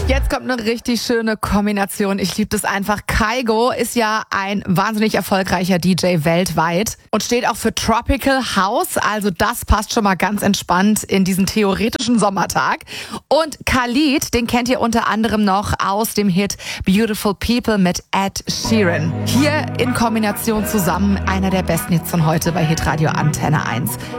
Jetzt kommt eine richtig schöne Kombination. Ich liebe das einfach. Kygo ist ja ein wahnsinnig erfolgreicher DJ weltweit und steht auch für Tropical House. Also das passt schon mal ganz entspannt in diesen theoretischen Sommertag. Und Khalid, den kennt ihr unter anderem noch aus dem Hit Beautiful People mit Ed Sheeran. Hier in Kombination zusammen einer der besten Hits von heute bei Hitradio Antenne 1.